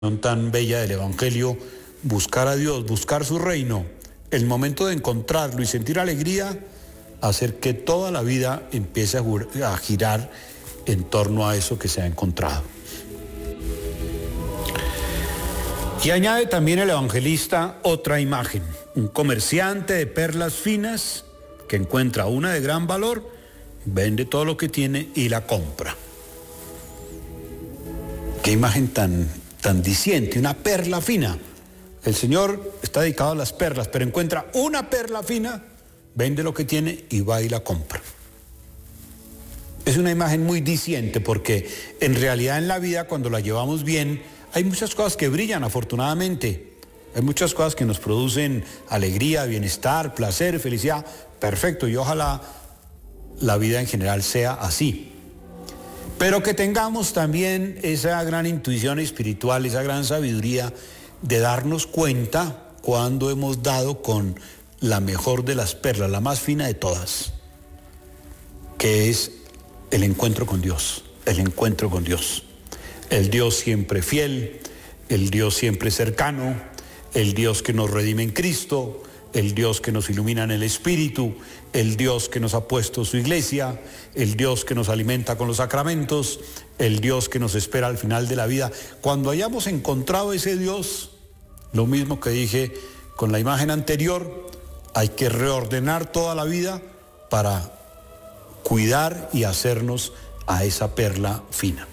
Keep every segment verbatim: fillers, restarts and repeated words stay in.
tan bella del Evangelio, buscar a Dios, buscar su reino, el momento de encontrarlo y sentir alegría, hacer que toda la vida empiece a girar en torno a eso que se ha encontrado. Y añade también el evangelista otra imagen, un comerciante de perlas finas que encuentra una de gran valor, vende todo lo que tiene y la compra. Qué imagen tan, tan diciente, una perla fina. El Señor está dedicado a las perlas, pero encuentra una perla fina, vende lo que tiene y va y la compra. Es una imagen muy diciente porque en realidad en la vida, cuando la llevamos bien, hay muchas cosas que brillan, afortunadamente. Hay muchas cosas que nos producen alegría, bienestar, placer, felicidad. Perfecto, y ojalá la vida en general sea así. Pero que tengamos también esa gran intuición espiritual, esa gran sabiduría de darnos cuenta cuando hemos dado con la mejor de las perlas, la más fina de todas, que es el encuentro con Dios, el encuentro con Dios. El Dios siempre fiel, el Dios siempre cercano, el Dios que nos redime en Cristo, el Dios que nos ilumina en el Espíritu, el Dios que nos ha puesto su iglesia, el Dios que nos alimenta con los sacramentos, el Dios que nos espera al final de la vida. Cuando hayamos encontrado ese Dios, lo mismo que dije con la imagen anterior, hay que reordenar toda la vida para cuidar y hacernos a esa perla fina.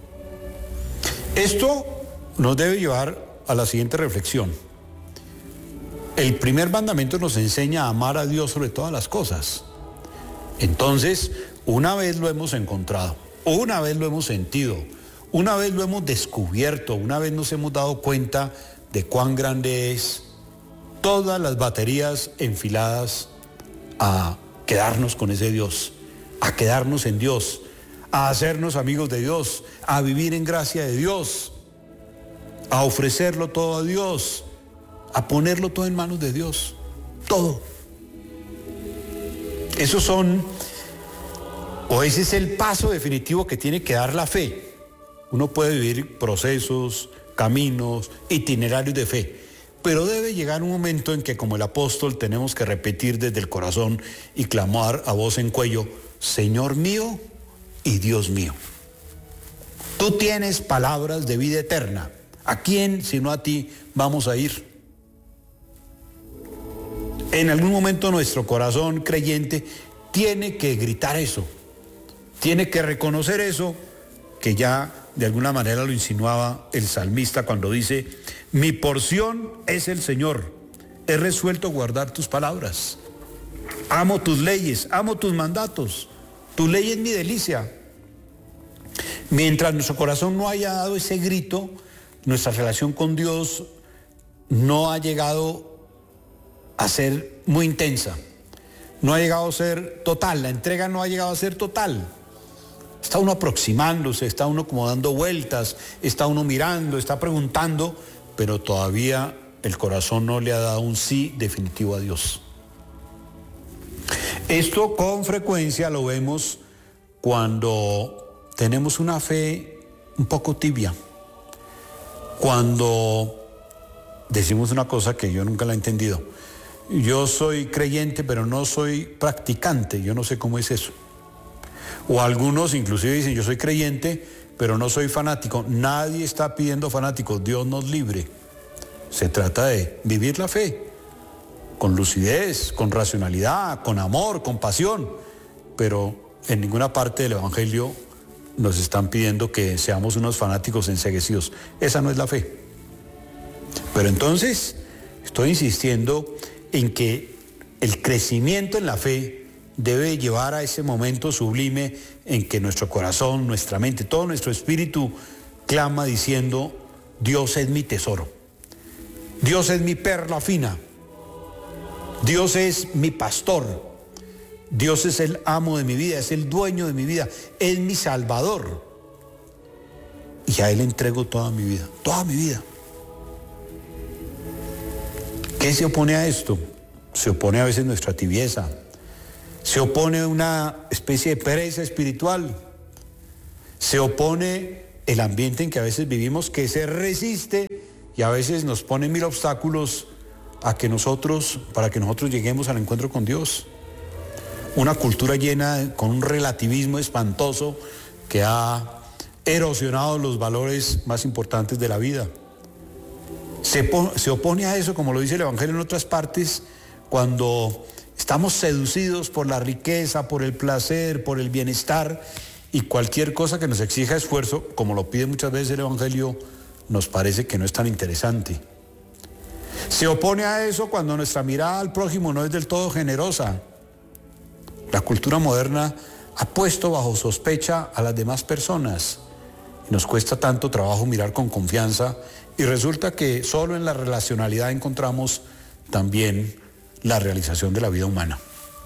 Esto nos debe llevar a la siguiente reflexión. El primer mandamiento nos enseña a amar a Dios sobre todas las cosas. Entonces, una vez lo hemos encontrado, una vez lo hemos sentido, una vez lo hemos descubierto, una vez nos hemos dado cuenta de cuán grande es, todas las baterías enfiladas a quedarnos con ese Dios, a quedarnos en Dios, a hacernos amigos de Dios, a vivir en gracia de Dios, a ofrecerlo todo a Dios, a ponerlo todo en manos de Dios, todo. Esos son, o ese es el paso definitivo que tiene que dar la fe. Uno puede vivir procesos, caminos, itinerarios de fe, pero debe llegar un momento en que, como el apóstol, tenemos que repetir desde el corazón y clamar a voz en cuello: Señor mío y Dios mío, tú tienes palabras de vida eterna. ¿A quién, sino a ti, vamos a ir? En algún momento nuestro corazón creyente tiene que gritar eso, tiene que reconocer eso, que ya de alguna manera lo insinuaba el salmista cuando dice: mi porción es el Señor, he resuelto guardar tus palabras, amo tus leyes, amo tus mandatos, tu ley es mi delicia. Mientras nuestro corazón no haya dado ese grito, nuestra relación con Dios no ha llegado a ser muy intensa, no ha llegado a ser total, la entrega no ha llegado a ser total. Está uno aproximándose, está uno como dando vueltas, está uno mirando, está preguntando, pero todavía el corazón no le ha dado un sí definitivo a Dios. Esto con frecuencia lo vemos cuando tenemos una fe un poco tibia, cuando decimos una cosa que yo nunca la he entendido: yo soy creyente pero no soy practicante, yo no sé cómo es eso. O algunos inclusive dicen: yo soy creyente pero no soy fanático. Nadie está pidiendo fanáticos, Dios nos libre. Se trata de vivir la fe con lucidez, con racionalidad, con amor, con pasión, pero en ninguna parte del Evangelio nos están pidiendo que seamos unos fanáticos enceguecidos. Esa no es la fe. Pero entonces estoy insistiendo en que el crecimiento en la fe debe llevar a ese momento sublime en que nuestro corazón, nuestra mente, todo nuestro espíritu clama diciendo: Dios es mi tesoro, Dios es mi perla fina, Dios es mi pastor, Dios es el amo de mi vida, es el dueño de mi vida, es mi salvador. Y a Él entrego toda mi vida, toda mi vida. ¿Qué se opone a esto? Se opone a veces nuestra tibieza, se opone una especie de pereza espiritual, se opone el ambiente en que a veces vivimos, que se resiste y a veces nos pone mil obstáculos a que nosotros, para que nosotros lleguemos al encuentro con Dios. Una cultura llena con un relativismo espantoso que ha erosionado los valores más importantes de la vida. Se, se opone a eso, como lo dice el Evangelio en otras partes, cuando estamos seducidos por la riqueza, por el placer, por el bienestar, y cualquier cosa que nos exija esfuerzo, como lo pide muchas veces el Evangelio, nos parece que no es tan interesante. Se opone a eso cuando nuestra mirada al prójimo no es del todo generosa. La cultura moderna ha puesto bajo sospecha a las demás personas. Y nos cuesta tanto trabajo mirar con confianza, y resulta que solo en la relacionalidad encontramos también la realización de la vida humana.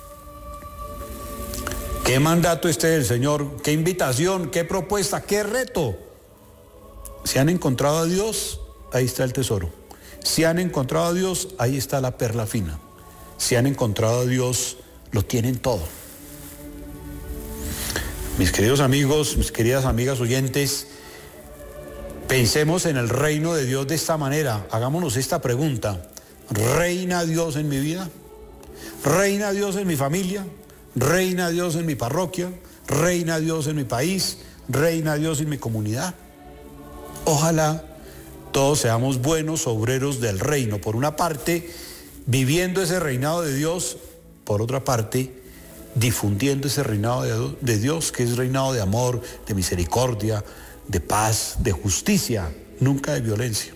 ¿Qué mandato este del Señor? ¿Qué invitación? ¿Qué propuesta? ¿Qué reto? Si han encontrado a Dios, ahí está el tesoro. Si han encontrado a Dios, ahí está la perla fina. Si han encontrado a Dios, lo tienen todo. Mis queridos amigos, mis queridas amigas oyentes, pensemos en el reino de Dios de esta manera. Hagámonos esta pregunta: ¿reina Dios en mi vida? ¿Reina Dios en mi familia? ¿Reina Dios en mi parroquia? ¿Reina Dios en mi país? ¿Reina Dios en mi comunidad? Ojalá todos seamos buenos obreros del reino. Por una parte, viviendo ese reinado de Dios. Por otra parte, difundiendo ese reinado de, de Dios, que es reinado de amor, de misericordia, de paz, de justicia, nunca de violencia.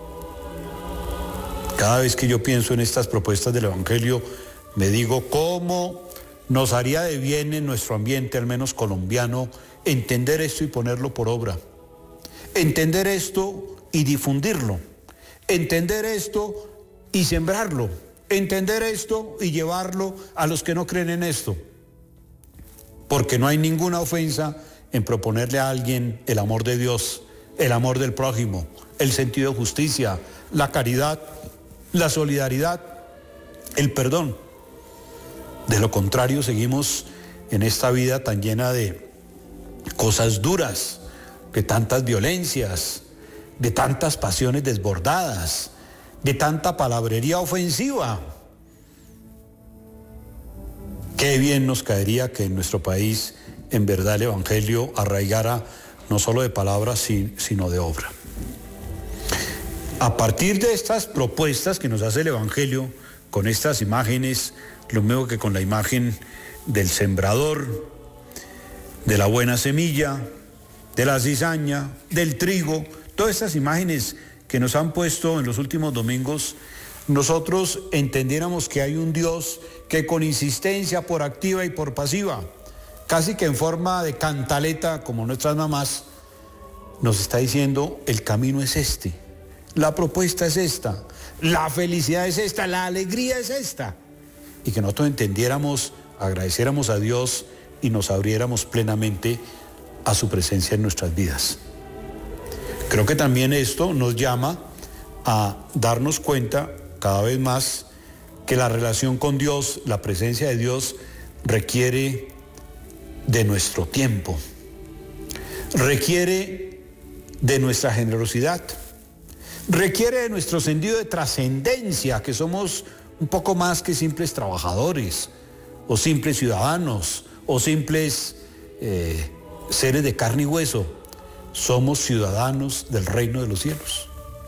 Cada vez que yo pienso en estas propuestas del Evangelio, me digo cómo nos haría de bien en nuestro ambiente, al menos colombiano, entender esto y ponerlo por obra. Entender esto y difundirlo. Entender esto y sembrarlo. Entender esto y llevarlo a los que no creen en esto. Porque no hay ninguna ofensa en proponerle a alguien el amor de Dios, el amor del prójimo, el sentido de justicia, la caridad, la solidaridad, el perdón. De lo contrario, seguimos en esta vida tan llena de cosas duras, de tantas violencias, de tantas pasiones desbordadas, de tanta palabrería ofensiva. Qué bien nos caería que en nuestro país en verdad el Evangelio arraigara no solo de palabras, sino de obra. A partir de estas propuestas que nos hace el Evangelio, con estas imágenes, lo mismo que con la imagen del sembrador, de la buena semilla, de la cizaña, del trigo, todas estas imágenes que nos han puesto en los últimos domingos, nosotros entendiéramos que hay un Dios que con insistencia, por activa y por pasiva, casi que en forma de cantaleta, como nuestras mamás, nos está diciendo: el camino es este, la propuesta es esta, la felicidad es esta, la alegría es esta. Y que nosotros entendiéramos, agradeciéramos a Dios y nos abriéramos plenamente a su presencia en nuestras vidas. Creo que también esto nos llama a darnos cuenta cada vez más que la relación con Dios, la presencia de Dios, requiere de nuestro tiempo, requiere de nuestra generosidad, requiere de nuestro sentido de trascendencia, que somos un poco más que simples trabajadores, o simples ciudadanos, o simples eh, seres de carne y hueso. Somos ciudadanos del reino de los cielos.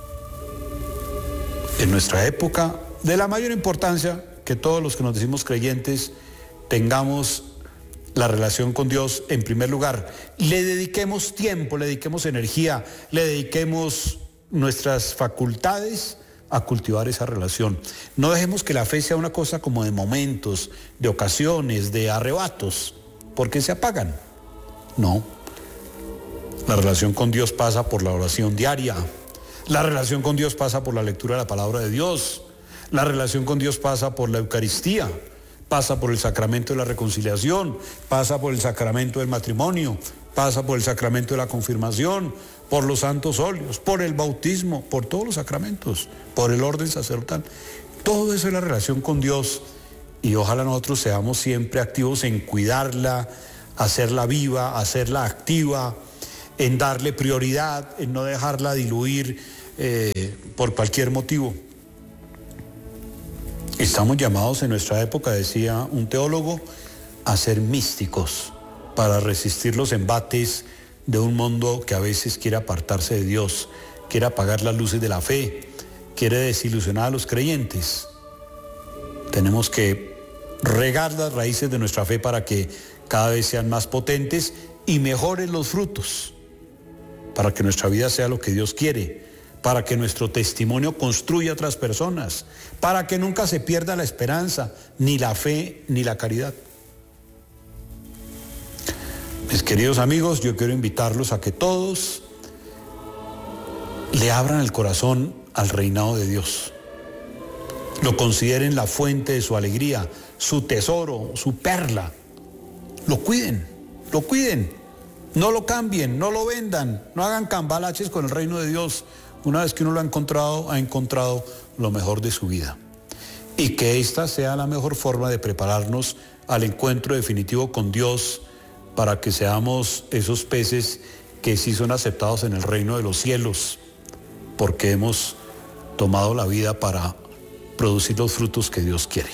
En nuestra época, de la mayor importancia que todos los que nos decimos creyentes tengamos la relación con Dios en primer lugar, le dediquemos tiempo, le dediquemos energía, le dediquemos nuestras facultades a cultivar esa relación. No dejemos que la fe sea una cosa como de momentos, de ocasiones, de arrebatos, porque se apagan. No. La relación con Dios pasa por la oración diaria. La relación con Dios pasa por la lectura de la palabra de Dios. La relación con Dios pasa por la Eucaristía, pasa por el sacramento de la reconciliación, pasa por el sacramento del matrimonio, pasa por el sacramento de la confirmación, por los santos óleos, por el bautismo, por todos los sacramentos, por el orden sacerdotal. Todo eso es la relación con Dios, y ojalá nosotros seamos siempre activos en cuidarla, hacerla viva, hacerla activa, en darle prioridad, en no dejarla diluir eh, por cualquier motivo. Estamos llamados en nuestra época, decía un teólogo, a ser místicos para resistir los embates de un mundo que a veces quiere apartarse de Dios, quiere apagar las luces de la fe, quiere desilusionar a los creyentes. Tenemos que regar las raíces de nuestra fe para que cada vez sean más potentes y mejoren los frutos, para que nuestra vida sea lo que Dios quiere, para que nuestro testimonio construya a otras personas, para que nunca se pierda la esperanza, ni la fe, ni la caridad. Mis queridos amigos, yo quiero invitarlos a que todos le abran el corazón al reinado de Dios. Lo consideren la fuente de su alegría, su tesoro, su perla. Lo cuiden, lo cuiden. No lo cambien, no lo vendan, no hagan cambalaches con el reino de Dios. Una vez que uno lo ha encontrado, ha encontrado lo mejor de su vida. Y que esta sea la mejor forma de prepararnos al encuentro definitivo con Dios, para que seamos esos peces que sí son aceptados en el reino de los cielos, porque hemos tomado la vida para producir los frutos que Dios quiere.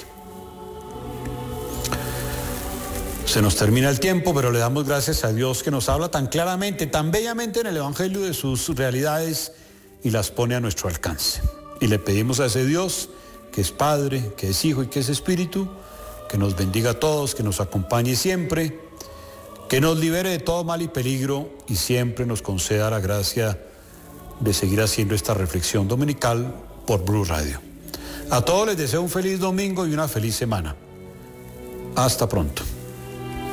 Se nos termina el tiempo, pero le damos gracias a Dios que nos habla tan claramente, tan bellamente en el Evangelio de sus realidades y las pone a nuestro alcance. Y le pedimos a ese Dios, que es Padre, que es Hijo y que es Espíritu, que nos bendiga a todos, que nos acompañe siempre, que nos libere de todo mal y peligro y siempre nos conceda la gracia de seguir haciendo esta reflexión dominical por Blue Radio. A todos les deseo un feliz domingo y una feliz semana. Hasta pronto.